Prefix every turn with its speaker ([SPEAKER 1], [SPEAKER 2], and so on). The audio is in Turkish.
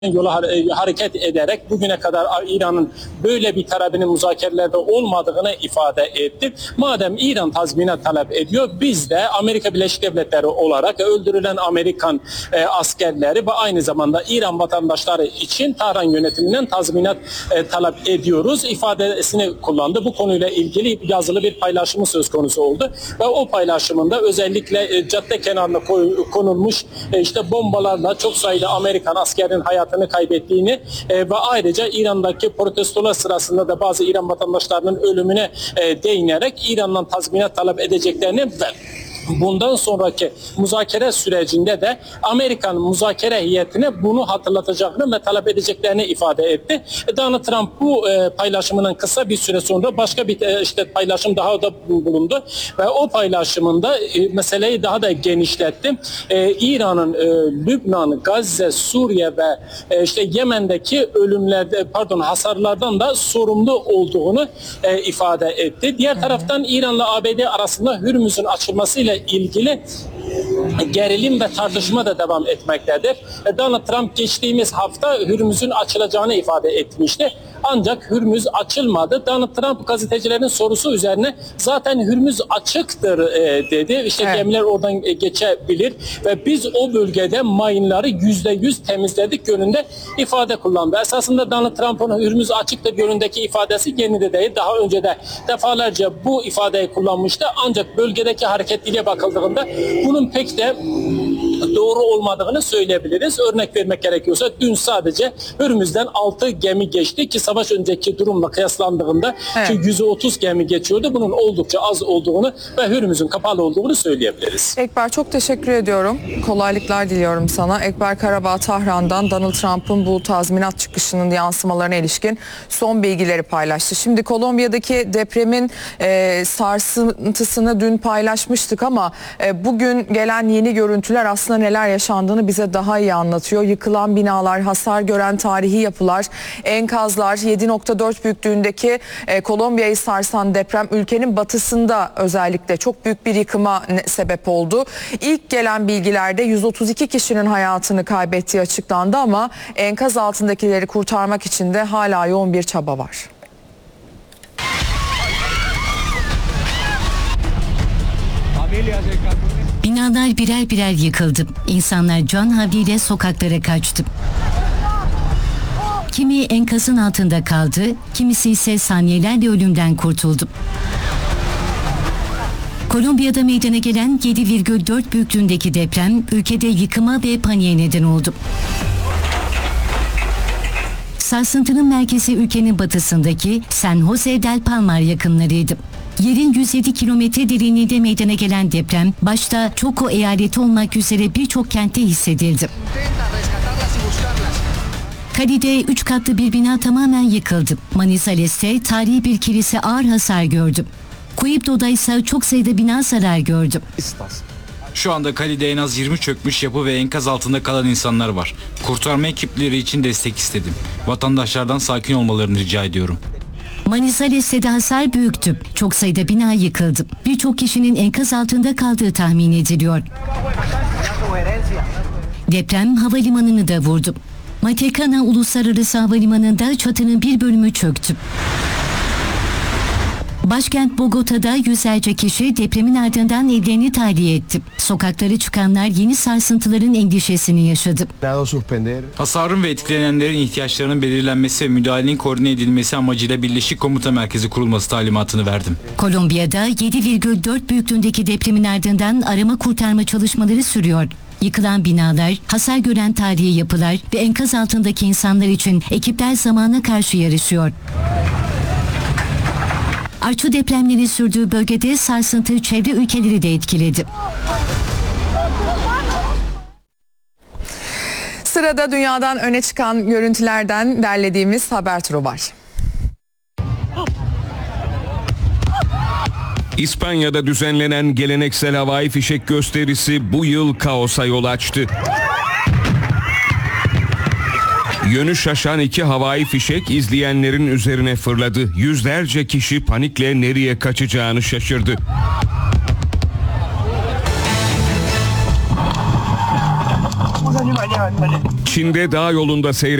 [SPEAKER 1] yola hareket ederek bugüne kadar İran'ın böyle bir talebinin müzakerelerde olmadığını ifade etti. Madem İran tazminat talep ediyor, biz de Amerika Birleşik Devletleri olarak öldürülen Amerikan askerleri ve aynı zamanda İran vatandaşları için Tahran yönetiminden tazminat talep ediyoruz ifadesini kullandı. Bu konuyla ilgili yazılı bir paylaşımı söz konusu oldu ve o paylaşımında özellikle cadde kenarına konulmuş işte bombalarla çok sayıda Amerikan askerin hayatını kaybettiğini ve ayrıca İran'daki protestolar sırasında da bazı İran vatandaşlarının ölümüne değinerek İran'dan tazminat talep edeceklerini ve bundan sonraki müzakere sürecinde de Amerikan müzakere heyetine bunu hatırlatacaklarını ve talep edeceklerini ifade etti. Donald Trump bu paylaşımının kısa bir süre sonra başka bir paylaşım daha da bulundu ve o paylaşımında meseleyi daha da genişletti. İran'ın Lübnan, Gazze, Suriye ve Yemen'deki hasarlardan da sorumlu olduğunu ifade etti. Diğer taraftan İran'la ABD arasında Hürmüz'ün açılmasıyla ilgili gerilim ve tartışma da devam etmektedir. Donald Trump geçtiğimiz hafta Hürmüz'ün açılacağını ifade etmişti. Ancak Hürmüz açılmadı. Donald Trump gazetecilerin sorusu üzerine zaten Hürmüz açıktır dedi. Evet. Gemiler oradan geçebilir ve biz o bölgede mayınları %100 temizledik yönünde ifade kullandı. Esasında Donald Trump'ın Hürmüz açıktır yönündeki ifadesi yeni de değil. Daha önce de defalarca bu ifadeyi kullanmıştı. Ancak bölgedeki hareketliliğe bakıldığında bunun pek de doğru olmadığını söyleyebiliriz. Örnek vermek gerekiyorsa dün sadece Hürmüz'den 6 gemi geçti ki savaş önceki durumla kıyaslandığında ki 130 gemi geçiyordu. Bunun oldukça az olduğunu ve Hürmüz'ün kapalı olduğunu söyleyebiliriz.
[SPEAKER 2] Ekber, çok teşekkür ediyorum. Kolaylıklar diliyorum sana. Ekber Karabağ Tahran'dan Donald Trump'ın bu tazminat çıkışının yansımalarına ilişkin son bilgileri paylaştı. Şimdi Kolombiya'daki depremin sarsıntısını dün paylaşmıştık ama bugün gelen yeni görüntüler aslında neler yaşandığını bize daha iyi anlatıyor. Yıkılan binalar, hasar gören tarihi yapılar, enkazlar, 7.4 büyüklüğündeki Kolombiya'yı sarsan deprem ülkenin batısında özellikle çok büyük bir yıkıma sebep oldu. İlk gelen bilgilerde 132 kişinin hayatını kaybettiği açıklandı ama enkaz altındakileri kurtarmak için de hala yoğun bir çaba var.
[SPEAKER 3] Binalar birer birer yıkıldı. İnsanlar can havliyle sokaklara kaçtı. Kimi enkazın altında kaldı, kimisi ise saniyelerle ölümden kurtuldu. Kolombiya'da meydana gelen 7,4 büyüklüğündeki deprem ülkede yıkıma ve paniğe neden oldu. Sarsıntının merkezi ülkenin batısındaki San Jose del Palmar yakınlarıydı. Yerin 107 kilometre derinliğinde meydana gelen deprem başta Choco eyaleti olmak üzere birçok kentte hissedildi. Cali'de 3 katlı bir bina tamamen yıkıldı. Manizales'te tarihi bir kilise ağır hasar gördü. Quibdo'da ise çok sayıda bina zarar gördü.
[SPEAKER 4] Şu anda Cali'de en az 20 çökmüş yapı ve enkaz altında kalan insanlar var. Kurtarma ekipleri için destek istedim. Vatandaşlardan sakin olmalarını rica ediyorum.
[SPEAKER 3] Manizales'te de hasar büyüktü. Çok sayıda bina yıkıldı. Birçok kişinin enkaz altında kaldığı tahmin ediliyor. Deprem havalimanını da vurdu. Matecana Uluslararası Havalimanı'nda çatının bir bölümü çöktü. Başkent Bogota'da yüzlerce kişi depremin ardından evlerini tahliye etti. Sokaklara çıkanlar yeni sarsıntıların endişesini yaşadı.
[SPEAKER 4] Hasarın ve etkilenenlerin ihtiyaçlarının belirlenmesi ve müdahalenin koordine edilmesi amacıyla Birleşik Komuta Merkezi kurulması talimatını verdim.
[SPEAKER 3] Kolombiya'da 7,4 büyüklüğündeki depremin ardından arama kurtarma çalışmaları sürüyor. Yıkılan binalar, hasar gören tarihi yapılar ve enkaz altındaki insanlar için ekipler zamana karşı yarışıyor. Artçı depremlerin sürdüğü bölgede sarsıntı çevre ülkeleri de etkiledi.
[SPEAKER 2] Sırada dünyadan öne çıkan görüntülerden derlediğimiz haber turu var.
[SPEAKER 5] İspanya'da düzenlenen geleneksel havai fişek gösterisi bu yıl kaosa yol açtı. Yönü şaşan 2 havai fişek izleyenlerin üzerine fırladı. Yüzlerce kişi panikle nereye kaçacağını şaşırdı. Çin'de dağ yolunda